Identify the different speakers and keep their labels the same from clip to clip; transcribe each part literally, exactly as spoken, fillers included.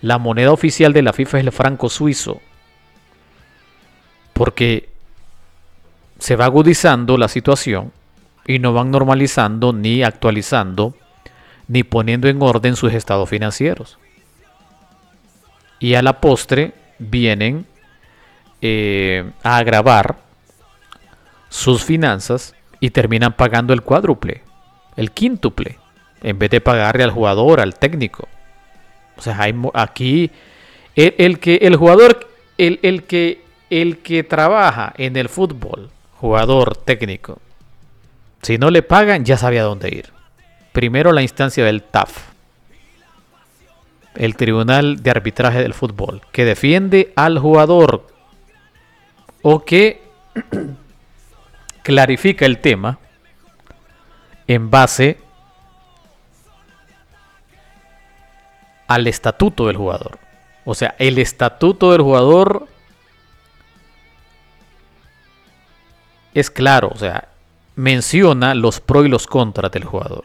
Speaker 1: la moneda oficial de la FIFA es el franco suizo, porque se va agudizando la situación y no van normalizando ni actualizando ni poniendo en orden sus estados financieros. Y a la postre vienen eh, a agravar sus finanzas y terminan pagando el cuádruple, el quíntuple, en vez de pagarle al jugador, al técnico. O sea, hay, aquí el, el que el jugador, el, el que el que trabaja en el fútbol, jugador técnico, si no le pagan ya sabe a dónde ir. Primero la instancia del T A F, el Tribunal de Arbitraje del Fútbol, que defiende al jugador o que clarifica el tema en base al estatuto del jugador. O sea, el estatuto del jugador es claro, o sea, menciona los pros y los contras del jugador.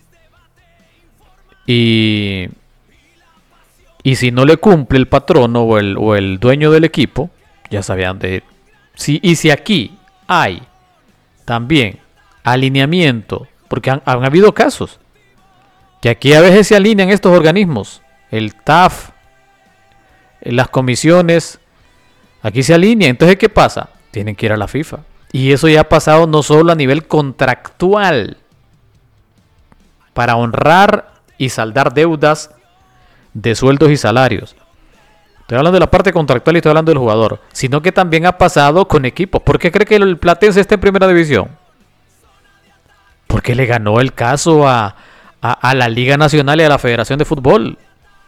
Speaker 1: Y, y si no le cumple el patrono o el, o el dueño del equipo, ya sabían de... Si, y si aquí hay también alineamiento, porque han, han habido casos que aquí a veces se alinean estos organismos, el T A F, las comisiones, aquí se alinean. Entonces, ¿qué pasa? Tienen que ir a la FIFA. Y eso ya ha pasado no solo a nivel contractual, para honrar y saldar deudas de sueldos y salarios. Estoy hablando de la parte contractual y estoy hablando del jugador, sino que también ha pasado con equipos. ¿Por qué cree que el Platense está en primera división? Porque le ganó el caso a, a, a la Liga Nacional y a la Federación de Fútbol.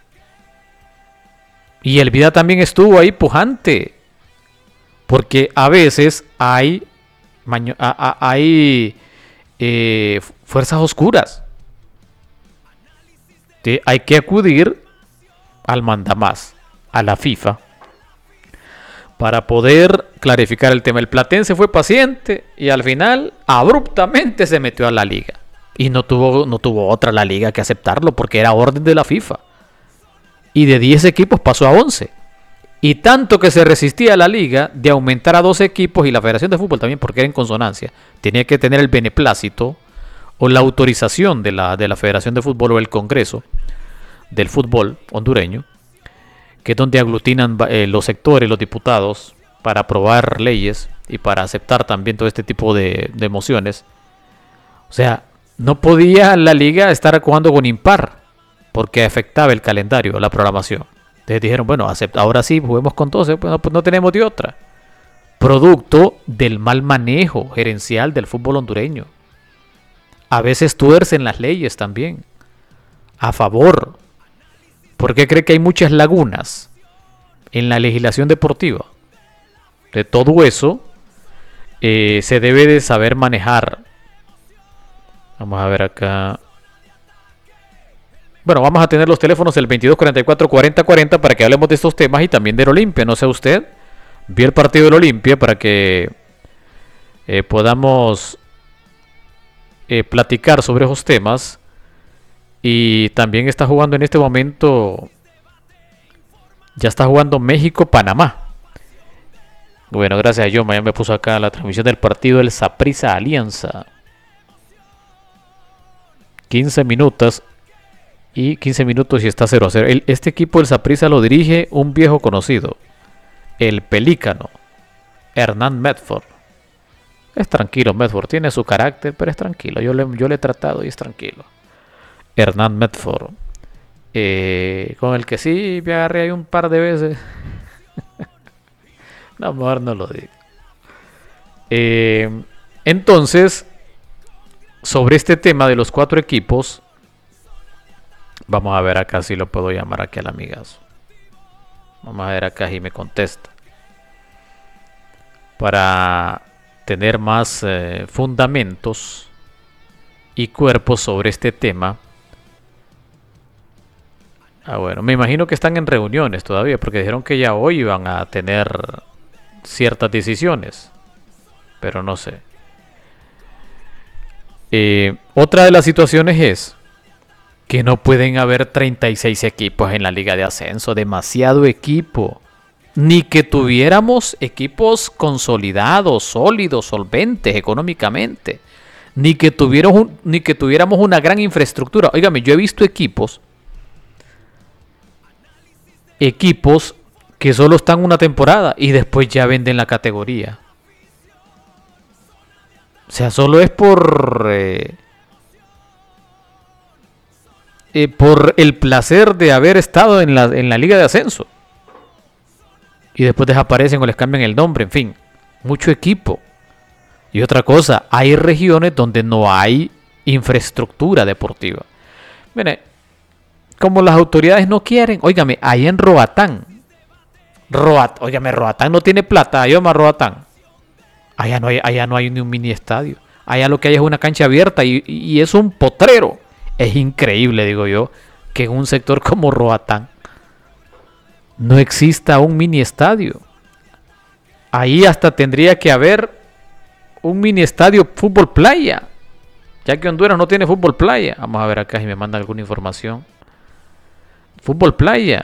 Speaker 1: Y el Vida también estuvo ahí pujante. Porque a veces hay, maño, a, a, hay eh, fuerzas oscuras. ¿Sí? Hay que acudir al mandamás, a la FIFA, para poder clarificar el tema. El Platense fue paciente y al final abruptamente se metió a la liga. Y no tuvo, no tuvo otra la liga que aceptarlo porque era orden de la FIFA. Y de diez equipos pasó a once. Y tanto que se resistía a la liga de aumentar a doce equipos y la Federación de Fútbol también, porque era en consonancia, tenía que tener el beneplácito o la autorización de la, de la Federación de Fútbol o el Congreso del Fútbol hondureño, que es donde aglutinan eh, los sectores, los diputados, para aprobar leyes y para aceptar también todo este tipo de, de mociones. O sea, no podía la liga estar jugando con impar, porque afectaba el calendario, la programación. Entonces dijeron, bueno, acepta, ahora sí, juguemos con doce, pues no, pues no tenemos de otra. Producto del mal manejo gerencial del fútbol hondureño. A veces tuercen las leyes también, a favor. ¿Por qué cree que hay muchas lagunas en la legislación deportiva? De todo eso eh, se debe de saber manejar. Vamos a ver acá. Bueno, vamos a tener los teléfonos del veintidós cuarenta y cuatro cuarenta cuarenta para que hablemos de estos temas y también del Olimpia. No sé usted, vio el partido del Olimpia para que eh, podamos eh, platicar sobre esos temas. Y también está jugando en este momento, ya está jugando México-Panamá. Bueno, gracias a Yoma, ya me puso acá la transmisión del partido del Saprissa Alianza. quince minutos y quince minutos y está cero a cero. El, este equipo del Saprissa lo dirige un viejo conocido, el Pelícano, Hernán Medford. Es tranquilo Medford, tiene su carácter, pero es tranquilo. Yo le, yo le he tratado y es tranquilo. Hernán Medford, eh, con el que sí me agarré ahí un par de veces. No, mejor no lo digo. Eh, entonces, sobre este tema de los cuatro equipos, vamos a ver acá si lo puedo llamar aquí al amigazo. Vamos a ver acá si me contesta. Para tener más eh, fundamentos y cuerpos sobre este tema. Ah, bueno, me imagino que están en reuniones todavía, porque dijeron que ya hoy iban a tener ciertas decisiones, pero no sé. Eh, otra de las situaciones es Que no pueden haber treinta y seis equipos en la liga de ascenso. Demasiado equipo. Ni que tuviéramos equipos consolidados, sólidos, solventes económicamente. Ni que, tuviéramos un, ni que tuviéramos una gran infraestructura. Óigame, yo he visto equipos. Equipos que solo están una temporada y después ya venden la categoría. O sea, solo es por... Eh, eh, por el placer de haber estado en la, en la liga de ascenso. Y después desaparecen o les cambian el nombre, en fin. Mucho equipo. Y otra cosa, hay regiones donde no hay infraestructura deportiva. Mire, como las autoridades no quieren, óigame, ahí en Roatán. Roat, óigame, Roatán no tiene plata, yo más Roatán. Allá no hay, allá no hay ni un mini estadio. Allá lo que hay es una cancha abierta y, y es un potrero. Es increíble, digo yo, que en un sector como Roatán no exista un mini estadio. Ahí hasta tendría que haber un mini estadio fútbol playa, ya que Honduras no tiene fútbol playa. Vamos a ver acá si me manda alguna información. Fútbol playa.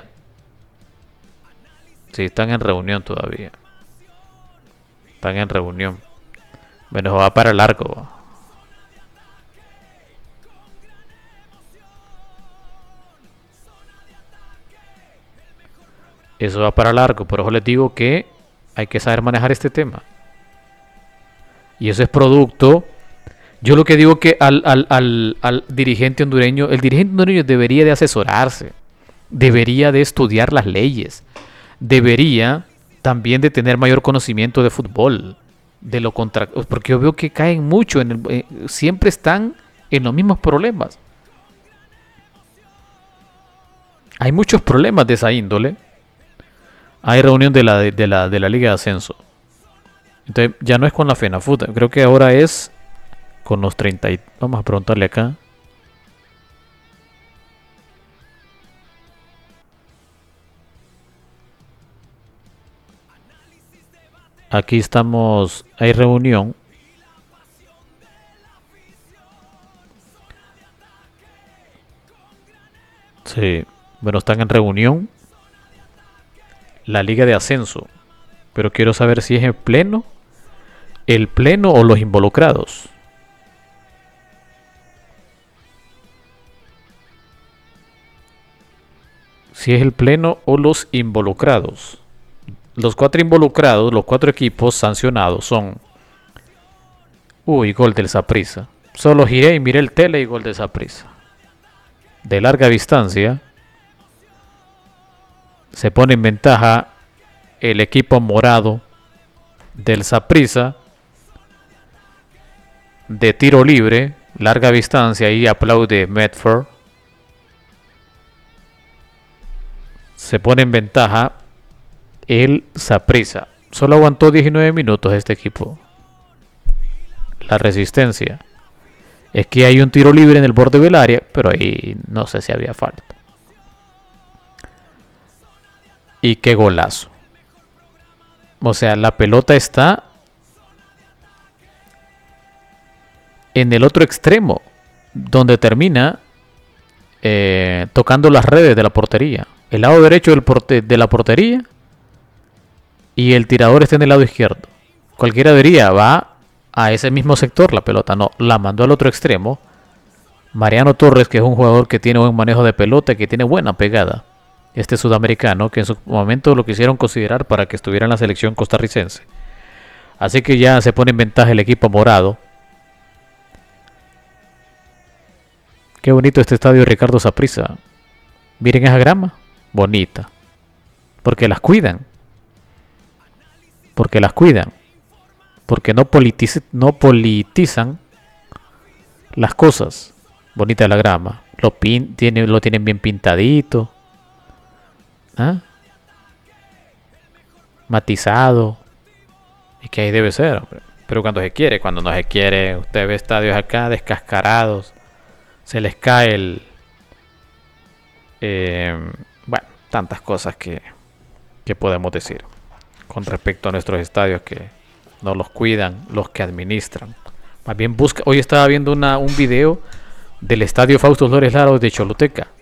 Speaker 1: Sí, están en reunión todavía. Están en reunión. Bueno, va para largo. Eso va para largo. Por eso les digo que hay que saber manejar este tema. Y eso es producto. Yo lo que digo que al, al, al, al dirigente hondureño, el dirigente hondureño debería de asesorarse, debería de estudiar las leyes, debería también de tener mayor conocimiento de fútbol, de lo contra, porque yo veo que caen mucho, en el, eh, siempre están en los mismos problemas. Hay muchos problemas de esa índole. Hay reunión de la, de, de la, de la Liga de Ascenso. Entonces ya no es con la FENAFUT, creo que ahora es con los treinta. Y, vamos a preguntarle acá. Aquí estamos, hay reunión. Sí, bueno, están en reunión la Liga de Ascenso, pero quiero saber si es el pleno, el pleno o los involucrados. Si es el pleno o los involucrados. Los cuatro involucrados, los cuatro equipos sancionados son... Uy, gol del Saprissa. Solo giré y miré el tele y gol del Saprissa. De larga distancia. Se pone en ventaja el equipo morado del Saprissa. De tiro libre, larga distancia, y aplaude Medford. Se pone en ventaja el Saprissa. Solo aguantó diecinueve minutos este equipo. La resistencia. Es que hay un tiro libre en el borde del área, pero ahí no sé si había falta. Y qué golazo. O sea, la pelota está en el otro extremo, donde termina eh, tocando las redes de la portería. El lado derecho del porte de la portería y el tirador está en el lado izquierdo. Cualquiera diría, va a ese mismo sector la pelota. No, la mandó al otro extremo. Mariano Torres, que es un jugador que tiene buen manejo de pelota, que tiene buena pegada. Este sudamericano, que en su momento lo quisieron considerar para que estuviera en la selección costarricense. Así que ya se pone en ventaja el equipo morado. Qué bonito este estadio Ricardo Saprissa. Miren esa grama. Bonita. Porque las cuidan. Porque las cuidan. Porque no, politiz no politizan las cosas. Bonita la grama. Lo, pin tiene, lo tienen bien pintadito. ¿Ah? Matizado. Y que ahí debe ser, hombre. Pero cuando se quiere, cuando no se quiere, usted ve estadios acá descascarados. Se les cae el... Eh, bueno, tantas cosas que, que podemos decir con respecto a nuestros estadios, que no los cuidan los que administran. Más bien busca... Hoy estaba viendo una, un video del Estadio Fausto Flores Laro de Choluteca.